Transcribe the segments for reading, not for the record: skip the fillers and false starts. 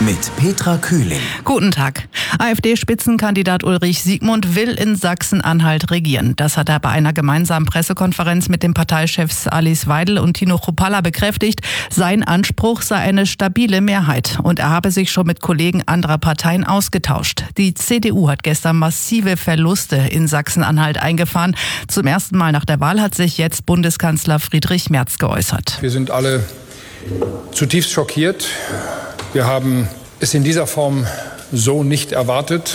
mit Petra Kühling. Guten Tag. AfD-Spitzenkandidat Ulrich Siegmund will in Sachsen-Anhalt regieren. Das hat er bei einer gemeinsamen Pressekonferenz mit den Parteichefs Alice Weidel und Tino Chrupalla bekräftigt. Sein Anspruch sei eine stabile Mehrheit. Und er habe sich schon mit Kollegen anderer Parteien ausgetauscht. Die CDU hat gestern massive Verluste in Sachsen-Anhalt eingefahren. Zum ersten Mal nach der Wahl hat sich jetzt Bundeskanzler Friedrich Merz geäußert. Wir sind alle zutiefst schockiert. Wir haben es in dieser Form so nicht erwartet.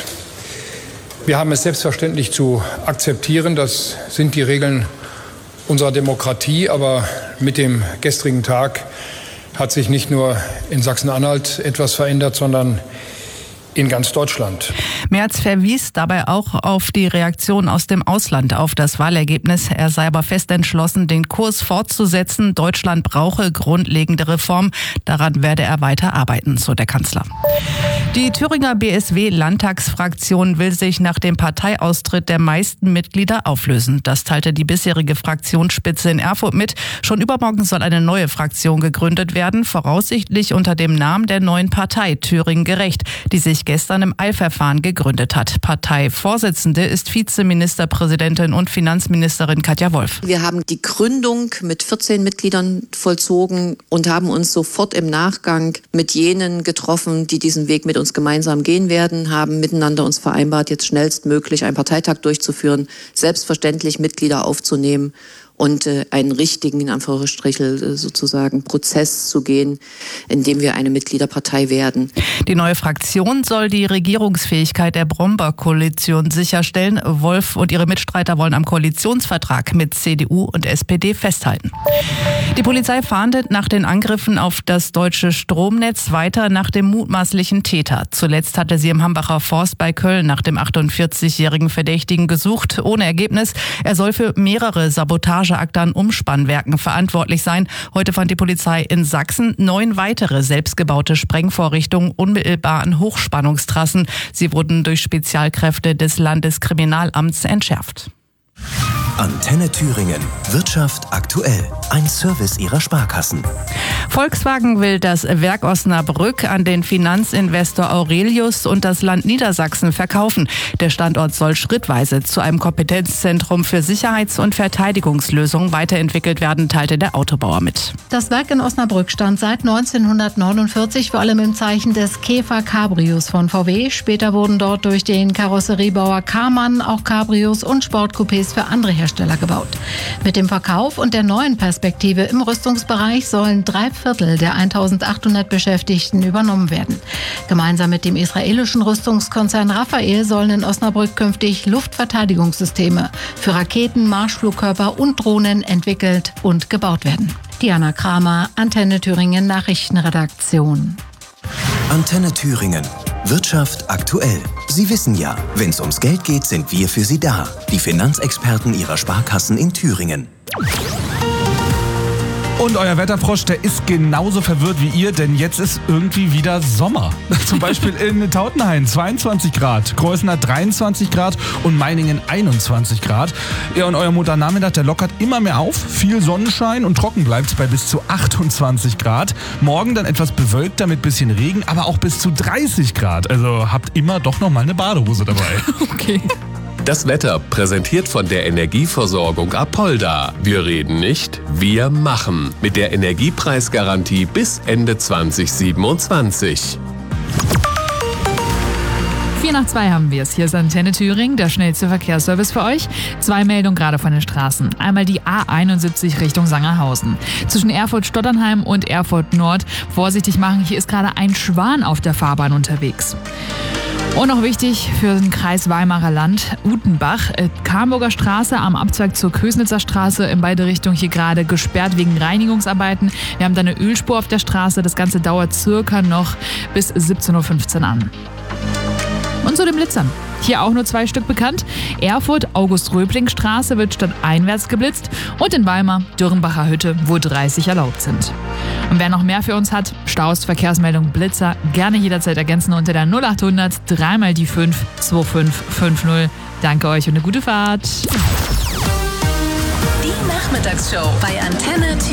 Wir haben es selbstverständlich zu akzeptieren. Das sind die Regeln unserer Demokratie. Aber mit dem gestrigen Tag hat sich nicht nur in Sachsen-Anhalt etwas verändert, sondern in ganz Deutschland. Merz verwies dabei auch auf die Reaktion aus dem Ausland auf das Wahlergebnis. Er sei aber fest entschlossen, den Kurs fortzusetzen. Deutschland brauche grundlegende Reformen. Daran werde er weiter arbeiten, so der Kanzler. Die Thüringer BSW-Landtagsfraktion will sich nach dem Parteiaustritt der meisten Mitglieder auflösen. Das teilte die bisherige Fraktionsspitze in Erfurt mit. Schon übermorgen soll eine neue Fraktion gegründet werden, voraussichtlich unter dem Namen der neuen Partei Thüringen Gerecht, die sich gestern im Eilverfahren gegründet hat. Parteivorsitzende ist Vizeministerpräsidentin und Finanzministerin Katja Wolf. Wir haben die Gründung mit 14 Mitgliedern vollzogen und haben uns sofort im Nachgang mit jenen getroffen, die diesen Weg mit uns gemeinsam gehen werden, haben miteinander uns vereinbart, jetzt schnellstmöglich einen Parteitag durchzuführen, selbstverständlich Mitglieder aufzunehmen und einen richtigen, in Anführungsstrichen sozusagen, Prozess zu gehen, in dem wir eine Mitgliederpartei werden. Die neue Fraktion soll die Regierungsfähigkeit der Brombeer-Koalition sicherstellen. Wolf und ihre Mitstreiter wollen am Koalitionsvertrag mit CDU und SPD festhalten. Die Polizei fahndet nach den Angriffen auf das deutsche Stromnetz weiter nach dem mutmaßlichen Täter. Zuletzt hatte sie im Hambacher Forst bei Köln nach dem 48-jährigen Verdächtigen gesucht, ohne Ergebnis. Er soll für mehrere Sabotageakte an Umspannwerken verantwortlich sein. Heute fand die Polizei in Sachsen 9 weitere selbstgebaute Sprengvorrichtungen unmittelbar an Hochspannungstrassen. Sie wurden durch Spezialkräfte des Landeskriminalamts entschärft. Antenne Thüringen. Wirtschaft aktuell. Ein Service ihrer Sparkassen. Volkswagen will das Werk Osnabrück an den Finanzinvestor Aurelius und das Land Niedersachsen verkaufen. Der Standort soll schrittweise zu einem Kompetenzzentrum für Sicherheits- und Verteidigungslösungen weiterentwickelt werden, teilte der Autobauer mit. Das Werk in Osnabrück stand seit 1949 vor allem im Zeichen des Käfer Cabrios von VW. Später wurden dort durch den Karosseriebauer Karmann auch Cabrios und Sportcoupés für andere Hersteller gebaut. Mit dem Verkauf und der neuen Perspektive im Rüstungsbereich sollen 3/4 der 1800 Beschäftigten übernommen werden. Gemeinsam mit dem israelischen Rüstungskonzern Rafael sollen in Osnabrück künftig Luftverteidigungssysteme für Raketen, Marschflugkörper und Drohnen entwickelt und gebaut werden. Diana Kramer, Antenne Thüringen Nachrichtenredaktion. Antenne Thüringen. Wirtschaft aktuell. Sie wissen ja, wenn es ums Geld geht, sind wir für Sie da. Die Finanzexperten Ihrer Sparkassen in Thüringen. Und euer Wetterfrosch, der ist genauso verwirrt wie ihr, denn jetzt ist irgendwie wieder Sommer. Zum Beispiel in Tautenhain 22 Grad, Kreuznach 23 Grad und Meiningen 21 Grad. Ja, und euer Montagnachmittag, der lockert immer mehr auf. Viel Sonnenschein und trocken bleibt es bei bis zu 28 Grad. Morgen dann etwas bewölkter mit bisschen Regen, aber auch bis zu 30 Grad. Also habt immer doch noch mal eine Badehose dabei. Okay. Das Wetter präsentiert von der Energieversorgung Apolda. Wir reden nicht, wir machen. Mit der Energiepreisgarantie bis Ende 2027. 4:02 haben wir es. Hier ist Antenne Thüringen, der schnellste Verkehrsservice für euch. 2 Meldungen gerade von den Straßen. Einmal die A71 Richtung Sangerhausen. Zwischen Erfurt-Stotternheim und Erfurt Nord vorsichtig machen. Hier ist gerade ein Schwan auf der Fahrbahn unterwegs. Und noch wichtig für den Kreis Weimarer Land, Utenbach, Kamburger Straße am Abzweig zur Kösnitzer Straße in beide Richtungen hier gerade gesperrt wegen Reinigungsarbeiten. Wir haben da eine Ölspur auf der Straße, das Ganze dauert circa noch bis 17:15 Uhr an. Und zu den Blitzern. Hier auch nur 2 Stück bekannt. Erfurt, August-Röbling-Straße wird stadteinwärts geblitzt und in Weimar, Dürrenbacher Hütte, wo 30 erlaubt sind. Und wer noch mehr für uns hat, Staus, Verkehrsmeldung, Blitzer, gerne jederzeit ergänzen unter der 0800 3 die 5 2550. Danke euch und eine gute Fahrt. Die Nachmittagsshow bei Antenne Thüringen.